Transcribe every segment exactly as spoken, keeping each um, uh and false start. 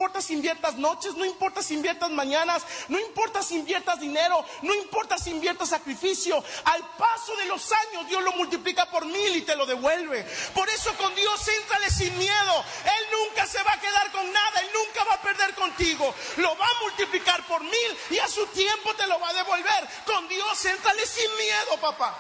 importa si inviertas noches, no importa si inviertas mañanas, no importa si inviertas dinero, no importa si inviertas sacrificio. Al paso de los años Dios lo multiplica por mil y te lo devuelve. Por eso con Dios éntrale sin miedo. Él nunca se va a quedar con nada, Él nunca va a perder contigo. Lo va a multiplicar por mil y a su tiempo te lo va a devolver. Con Dios éntrale sin miedo, papá.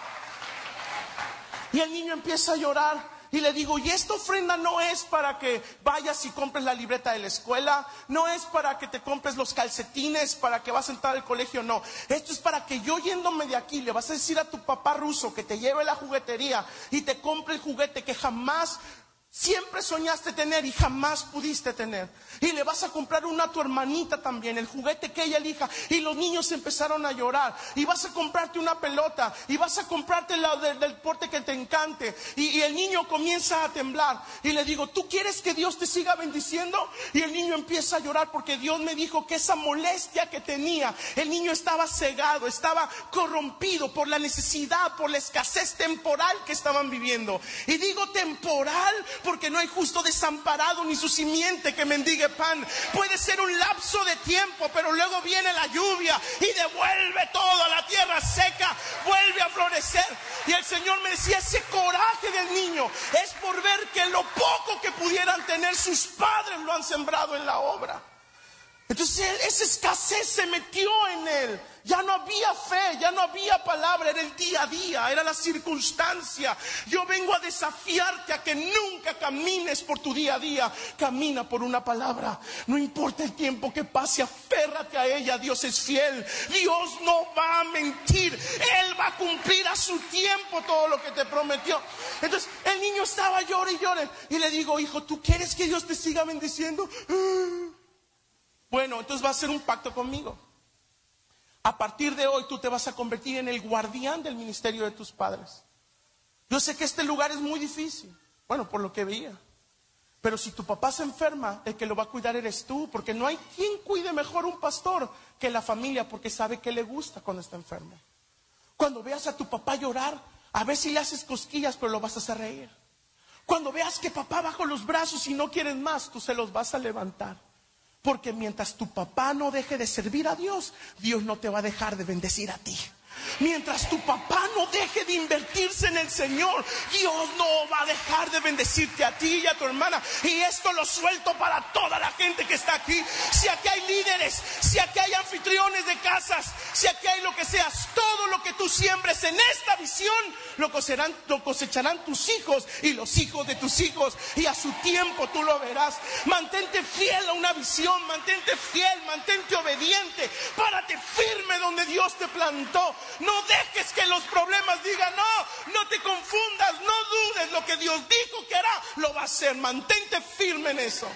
Y el niño empieza a llorar. Y le digo, y esta ofrenda no es para que vayas y compres la libreta de la escuela, no es para que te compres los calcetines, para que vas a entrar al colegio, no. Esto es para que yo yéndome de aquí le vas a decir a tu papá ruso que te lleve a la juguetería y te compre el juguete que jamás siempre soñaste tener y jamás pudiste tener. Y le vas a comprar una a tu hermanita también, el juguete que ella elija. Y los niños empezaron a llorar. Y vas a comprarte una pelota. Y vas a comprarte la del deporte que te encante. Y, y el niño comienza a temblar. Y le digo, ¿tú quieres que Dios te siga bendiciendo? Y el niño empieza a llorar porque Dios me dijo que esa molestia que tenía, el niño estaba cegado, estaba corrompido por la necesidad, por la escasez temporal que estaban viviendo. Y digo temporal porque no hay justo desamparado ni su simiente que mendigue pan. Puede ser un lapso de tiempo, pero luego viene la lluvia y devuelve todo a la tierra seca, vuelve a florecer. Y el Señor me decía, ese coraje del niño es por ver que lo poco que pudieran tener sus padres lo han sembrado en la obra. Entonces él, esa escasez se metió en él. Ya no había fe, ya no había palabra, era el día a día, era la circunstancia. Yo vengo a desafiarte a que nunca camines por tu día a día. Camina por una palabra. No importa el tiempo que pase, aférrate a ella. Dios es fiel. Dios no va a mentir. Él va a cumplir a su tiempo todo lo que te prometió. Entonces el niño estaba llore y llore. Y le digo, hijo, ¿tú quieres que Dios te siga bendiciendo? Bueno, entonces va a hacer un pacto conmigo. A partir de hoy tú te vas a convertir en el guardián del ministerio de tus padres. Yo sé que este lugar es muy difícil, bueno, por lo que veía. Pero si tu papá se enferma, el que lo va a cuidar eres tú. Porque no hay quien cuide mejor un pastor que la familia, porque sabe que le gusta cuando está enfermo. Cuando veas a tu papá llorar, a ver si le haces cosquillas, pero lo vas a hacer reír. Cuando veas que papá baja los brazos y no quieres más, tú se los vas a levantar. Porque mientras tu papá no deje de servir a Dios, Dios no te va a dejar de bendecir a ti. Mientras tu papá no deje de invertirse en el Señor, Dios no va a dejar de bendecirte a ti y a tu hermana. Y esto lo suelto para toda la gente que está aquí. Si aquí hay líderes, si aquí hay anfitriones de casas, si aquí hay lo que seas, todo lo que tú siembres en esta visión, lo cosecharán, lo cosecharán tus hijos y los hijos de tus hijos. Y a su tiempo tú lo verás. Mantente fiel a una visión, mantente fiel, mantente obediente. Párate firme donde Dios te plantó. No dejes que los problemas digan, no, no te confundas, no dudes, lo que Dios dijo que hará, lo va a hacer. Mantente firme en eso.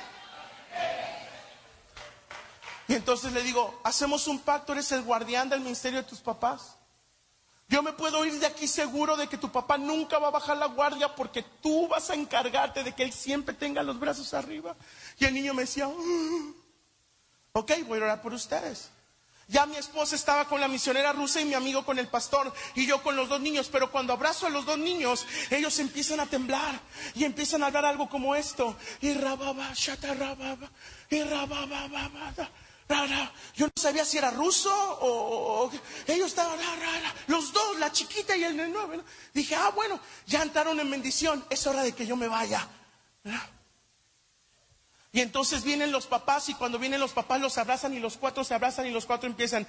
Y entonces le digo, hacemos un pacto, eres el guardián del ministerio de tus papás. Yo me puedo ir de aquí seguro de que tu papá nunca va a bajar la guardia, porque tú vas a encargarte de que él siempre tenga los brazos arriba. Y el niño me decía, uh, ok, voy a orar por ustedes. Ya mi esposa estaba con la misionera rusa y mi amigo con el pastor y yo con los dos niños. Pero cuando abrazo a los dos niños, ellos empiezan a temblar y empiezan a hablar algo como esto. Y rababa, shata rababa, y rababa, babada. Yo no sabía si era ruso o, o ellos estaban, ra, ra, ra, los dos, la chiquita y el nueve, ¿no? Dije, ah, bueno, ya entraron en bendición, es hora de que yo me vaya, ¿verdad? Y entonces vienen los papás, y cuando vienen los papás los abrazan y los cuatro se abrazan y los cuatro empiezan.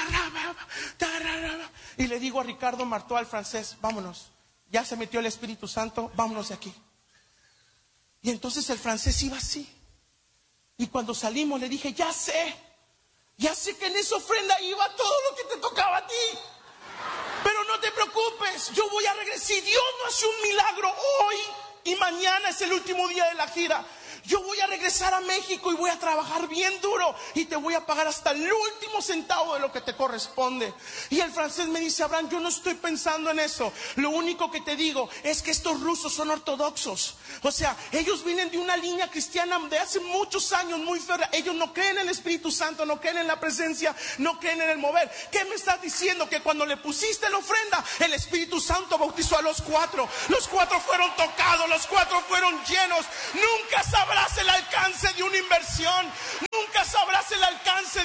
Y le digo a Ricardo Martó, al francés, vámonos, ya se metió el Espíritu Santo, vámonos de aquí. Y entonces el francés iba así. Y cuando salimos le dije, ya sé, ya sé que en esa ofrenda iba todo lo que te tocaba a ti. Pero no te preocupes, yo voy a regresar. Si Dios no hace un milagro hoy y mañana es el último día de la gira, yo voy a regresar a México y voy a trabajar bien duro y te voy a pagar hasta el último centavo de lo que te corresponde. Y el francés me dice, Abraham, yo no estoy pensando en eso. Lo único que te digo es que estos rusos son ortodoxos. O sea, ellos vienen de una línea cristiana de hace muchos años muy férrea. Ellos no creen en el Espíritu Santo, no creen en la presencia, no creen en el mover. ¿Qué me estás diciendo? Que cuando le pusiste la ofrenda, el Espíritu Santo bautizó a los cuatro. Los cuatro fueron tocados, los cuatro fueron llenos. Nunca sabrás el alcance de una inversión.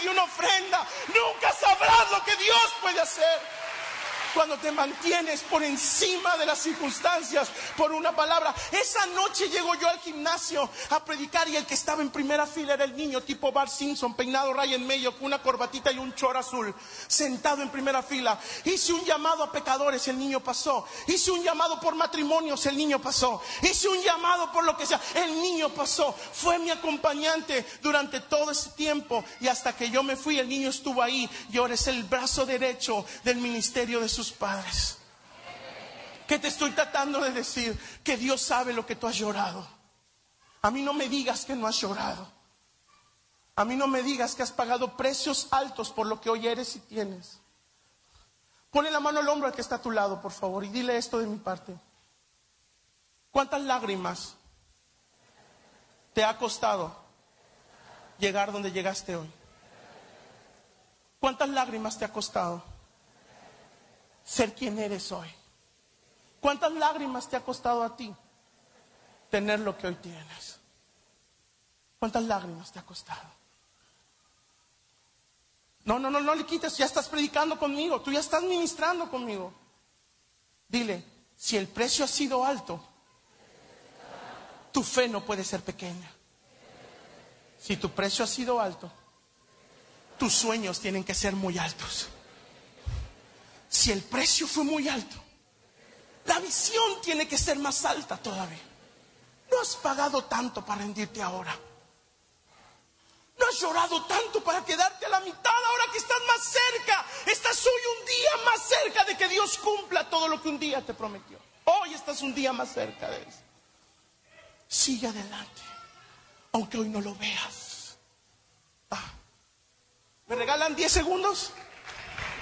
de una ofrenda, nunca sabrás lo que Dios puede hacer. Cuando te mantienes por encima de las circunstancias, por una palabra. Esa noche llego yo al gimnasio a predicar y el que estaba en primera fila era el niño tipo Bart Simpson, peinado raya en medio, con una corbatita y un chor azul, sentado en primera fila. Hice un llamado a pecadores, el niño pasó. Hice un llamado por matrimonios, el niño pasó. Hice un llamado por lo que sea, el niño pasó. Fue mi acompañante durante todo ese tiempo y hasta que yo me fui, el niño estuvo ahí y ahora es el brazo derecho del ministerio de sus padres. ¿Qué te estoy tratando de decir? Que Dios sabe lo que tú has llorado. A mí no me digas que no has llorado. A mí no me digas que has pagado precios altos por lo que hoy eres y tienes. Ponle la mano al hombro al que está a tu lado, por favor, y dile esto de mi parte. ¿Cuántas lágrimas te ha costado llegar donde llegaste hoy? ¿Cuántas lágrimas te ha costado ser quien eres hoy? ¿Cuántas lágrimas te ha costado a ti tener lo que hoy tienes? ¿Cuántas lágrimas te ha costado? No, no, no, no le quites, ya estás predicando conmigo, tú ya estás ministrando conmigo. Dile, si el precio ha sido alto, tu fe no puede ser pequeña. Si tu precio ha sido alto, tus sueños tienen que ser muy altos. Si el precio fue muy alto, la visión tiene que ser más alta todavía. No has pagado tanto para rendirte ahora. No has llorado tanto para quedarte a la mitad ahora que estás más cerca. Estás hoy un día más cerca de que Dios cumpla todo lo que un día te prometió. Hoy estás un día más cerca de eso. Sigue adelante, aunque hoy no lo veas. Ah. ¿Me regalan diez segundos?